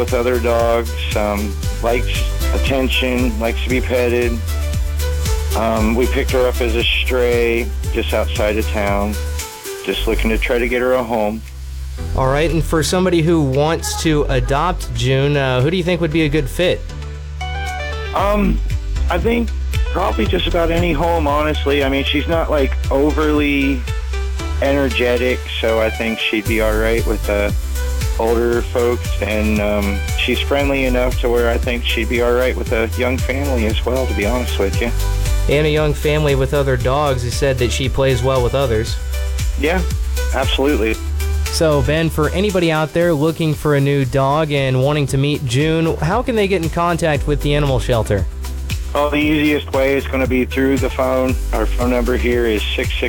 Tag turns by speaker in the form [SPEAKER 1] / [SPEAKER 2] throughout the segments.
[SPEAKER 1] with other dogs, likes attention, likes to be petted. We picked her up as a stray just outside of town, just looking to try to get her a home.
[SPEAKER 2] All right, and for somebody who wants to adopt June, who do you think would be a good fit?
[SPEAKER 1] I think probably just about any home, honestly. I mean, she's not like overly energetic, so I think she'd be all right with older folks, and she's friendly enough to where I think she'd be all right with a young family as well, to be honest with you.
[SPEAKER 2] And a young family with other dogs. You said that she plays well with others.
[SPEAKER 1] Yeah, absolutely.
[SPEAKER 2] So, Ben, for anybody out there looking for a new dog and wanting to meet June, how can they get in contact with the animal shelter?
[SPEAKER 1] Well, the easiest way is going to be through the phone. Our phone number here is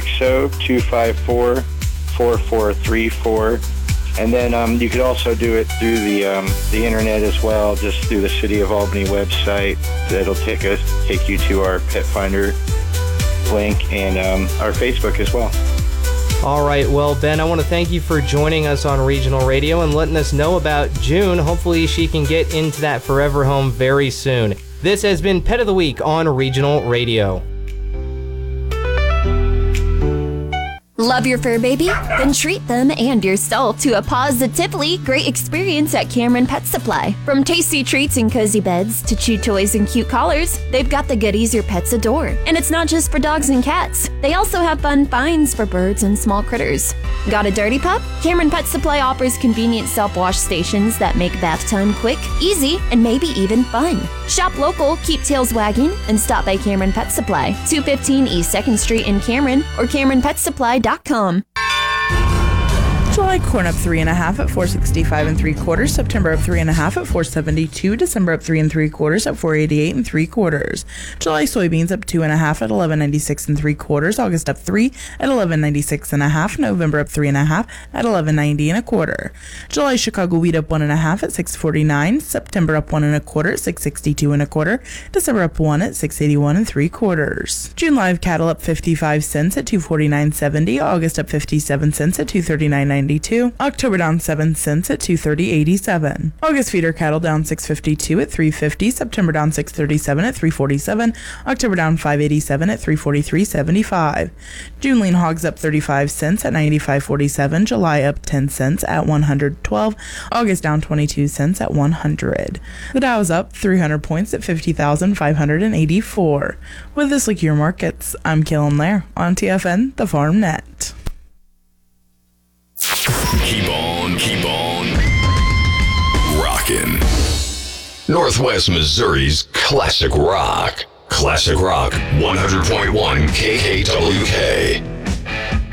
[SPEAKER 1] 660-254-4434. And then you could also do it through the internet as well, just through the City of Albany website. That'll take you to our Pet Finder link and our Facebook as well.
[SPEAKER 2] All right, well, Ben, I want to thank you for joining us on Regional Radio and letting us know about June. Hopefully she can get into that forever home very soon. This has been Pet of the Week on Regional Radio.
[SPEAKER 3] Love your fur baby? Then treat them and yourself to a positively great experience at Cameron Pet Supply. From tasty treats and cozy beds to chew toys and cute collars, they've got the goodies your pets adore. And it's not just for dogs and cats. They also have fun finds for birds and small critters. Got a dirty pup? Cameron Pet Supply offers convenient self-wash stations that make bath time quick, easy, and maybe even fun. Shop local, keep tails wagging, and stop by Cameron Pet Supply, 215 East 2nd Street in Cameron, or CameronPetSupply.com.
[SPEAKER 4] July corn up 3.5 at 465 3/4. September up 3.5 at 472. December up 3 3/4 at 488 3/4. July soybeans up 2.5 at 1196 3/4. August up 3 at 1196 1/2. November up 3.5 at 1190 1/4. July Chicago wheat up 1.5 at 649. September up 1 1/4 at 662 1/4. December up 1 at 681 3/4. June live cattle up 55 cents at 249.70. August up 57 cents at 239.92. October down 7 cents at 230.87. August feeder cattle down 6.52 at 3.50. September down 6.37 at 3.47. October down 5.87 at 3.43.75. June lean hogs up 35 cents at 95.47. July up 10 cents at 112. August down 22 cents at 100. The Dow is up 300 points at 50,584. With this look at your markets, I'm Kellen Lair on TFN, the Farm Net.
[SPEAKER 5] Keep on rockin'. Northwest Missouri's Classic Rock. Classic Rock 100.1 KKWK.